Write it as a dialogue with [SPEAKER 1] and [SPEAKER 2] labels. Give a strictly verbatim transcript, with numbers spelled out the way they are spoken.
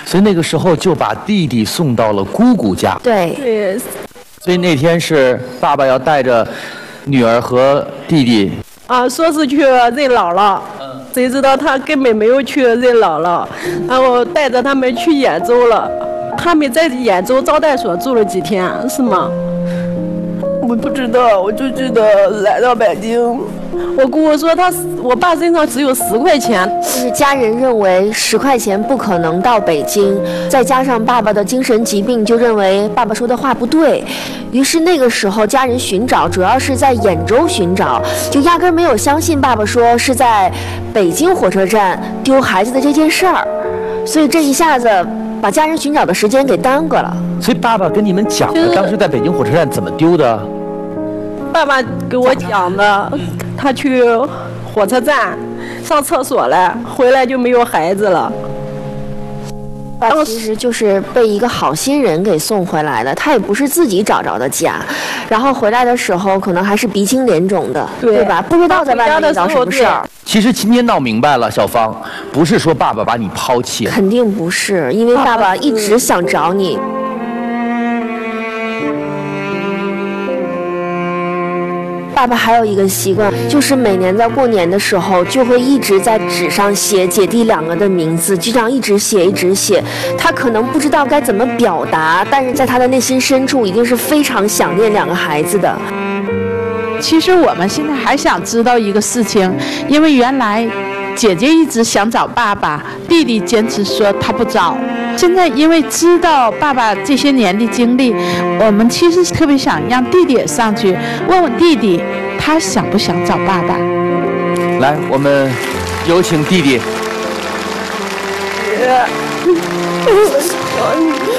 [SPEAKER 1] 所以那个时候就把弟弟送到了姑姑家。
[SPEAKER 2] 对
[SPEAKER 3] 对。
[SPEAKER 1] 所以那天是爸爸要带着女儿和弟弟
[SPEAKER 3] 啊，说是去认姥姥，谁知道他根本没有去认姥姥，然后带着他们去兖州了。他们在兖州招待所住了几天，是吗？我不知道，我就记得来到北京。我姑姑说他，我爸身上只有十块钱。
[SPEAKER 2] 就是家人认为十块钱不可能到北京，再加上爸爸的精神疾病，就认为爸爸说的话不对。于是那个时候家人寻找，主要是在兖州寻找，就压根没有相信爸爸说是在北京火车站丢孩子的这件事儿。所以这一下子把家人寻找的时间给耽搁了。
[SPEAKER 1] 所以爸爸跟你们讲了当时在北京火车站怎么丢的？
[SPEAKER 3] 爸爸给我讲的，他去火车站上厕所了，回来就没有孩子了。
[SPEAKER 2] 爸其实就是被一个好心人给送回来的，他也不是自己找着的家，然后回来的时候可能还是鼻青脸肿的， 对, 对吧？不知道在外面遇到什么事儿。
[SPEAKER 1] 其实今天闹明白了，小芳，不是说爸爸把你抛弃了，
[SPEAKER 2] 肯定不是，因为爸爸一直想找你。爸爸还有一个习惯，就是每年在过年的时候，就会一直在纸上写姐弟两个的名字，就这样一直写一直写。他可能不知道该怎么表达，但是在他的内心深处，一定是非常想念两个孩子的。
[SPEAKER 4] 其实我们现在还想知道一个事情，因为原来姐姐一直想找爸爸，弟弟坚持说他不找。现在因为知道爸爸这些年的经历，我们其实特别想让弟弟也上去问问弟弟，他想不想找爸爸。
[SPEAKER 1] 来，我们有请弟弟。
[SPEAKER 3] 我想你。